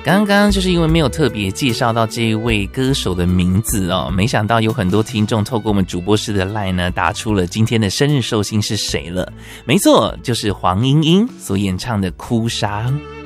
刚刚就是因为没有特别介绍到这一位歌手的名字哦，没想到有很多听众透过我们主播室的 LINE 呢，答出了今天的生日寿星是谁了。没错，就是黄莺莺所演唱的《哭砂》。